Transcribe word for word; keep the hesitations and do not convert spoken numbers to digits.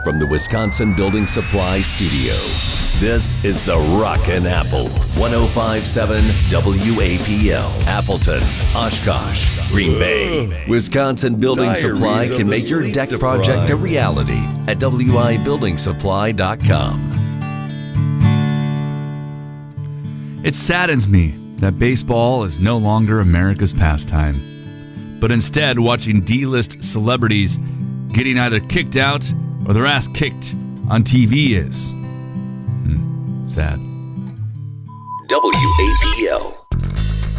from the Wisconsin Building Supply Studio. This is the Rockin' Apple, one oh five point seven W A P L, Appleton, Oshkosh, Green Bay. Wisconsin Building Diaries Supply of can the make your sleep deck deprived. project a reality at W I building supply dot com. It saddens me that baseball is no longer America's pastime, but instead watching D-list celebrities getting either kicked out or their ass kicked on T V is. Hmm, sad. W A P L.